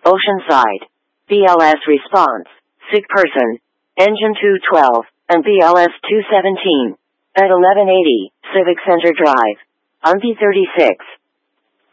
Oceanside. BLS response. Sick person. Engine 212, and BLS 217. At 1180, Civic Center Drive. On P36.